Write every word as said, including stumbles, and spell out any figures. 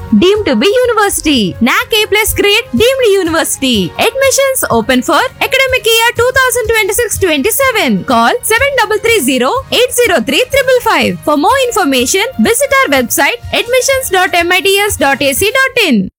deemed to be university. N A C A plus grade deemed university. Admissions open for academic year twenty twenty-six twenty-seven. Call seven three three zero eight zero three five five. For more information, visit our website admissions dot mits dot a c dot in.